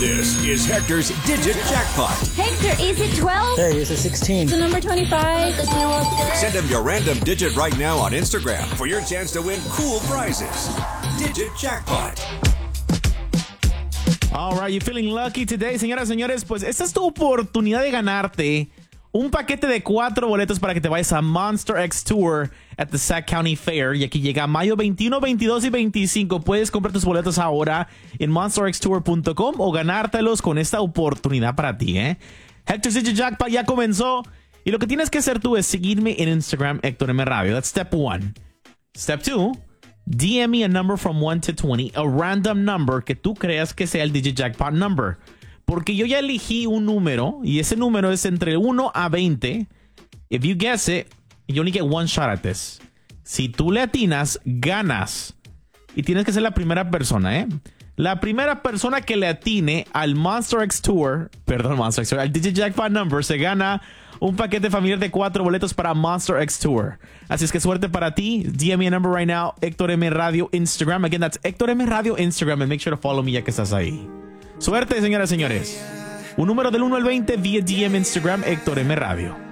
This is Hector's Digit Jackpot. Hector, is it 12? Hey, is it 16? Is it number 25? Send him your random digit right now on Instagram for your chance to win cool prizes. Digit Jackpot. All right, you feeling lucky today, señoras y señores. Pues esta es tu oportunidad de ganarte un paquete de 4 boletos para que te vayas a Monster X Tour at the Sac County Fair. Y aquí llega mayo 21, 22 y 25. Puedes comprar tus boletos ahora en monsterxtour.com o ganártelos con esta oportunidad para ti, ¿eh? Hector's Digit Jackpot ya comenzó. Y lo que tienes que hacer tú es seguirme en Instagram, Héctor M. Radio. That's step 1. Step 2, DM me a number from 1 to 20, a random number que tú creas que sea el Digit Jackpot number. Porque yo ya elegí un número y ese número es entre 1 a 20. If you guess it, you only get one shot at this. Si tú le atinas, ganas. Y tienes que ser la primera persona, ¿eh? La primera persona que le atine al Monster X Tour, al Digit Jackpot number, se gana un paquete familiar de 4 boletos para Monster X Tour. Así es que suerte para ti. DM me a number right now, Héctor M. Radio Instagram. Again, that's Héctor M. Radio Instagram. And make sure to follow me ya que estás ahí. Suerte, señoras y señores. Un número del 1 al 20 vía DM Instagram, Héctor M. Radio.